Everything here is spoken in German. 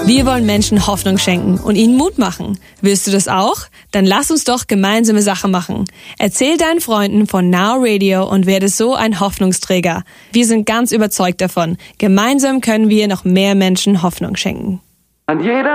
Wir wollen Menschen Hoffnung schenken und ihnen Mut machen. Willst du das auch? Dann lass uns doch gemeinsame Sache machen. Erzähl deinen Freunden von Now Radio und werde so ein Hoffnungsträger. Wir sind ganz überzeugt davon. Gemeinsam können wir noch mehr Menschen Hoffnung schenken. An jeder